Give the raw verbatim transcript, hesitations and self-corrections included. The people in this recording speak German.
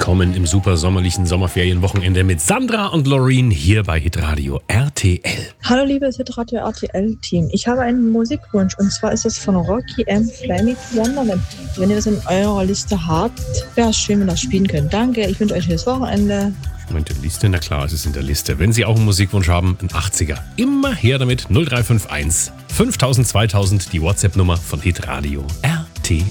willkommen im super sommerlichen Sommerferienwochenende mit Sandra und Loreen hier bei Hitradio R T L. Hallo liebes Hitradio R T L-Team. Ich habe einen Musikwunsch und zwar ist es von Rocky M. Fly Me to Wonderland. Wenn ihr das in eurer Liste habt, wäre es schön, wenn ihr das spielen könnt. Danke, ich wünsche euch ein schönes Wochenende. In der Liste, na klar, es ist in der Liste. Wenn Sie auch einen Musikwunsch haben, ein achtziger, immer her damit. null drei fünf eins fünftausend zweitausend, die WhatsApp-Nummer von Hitradio R T L.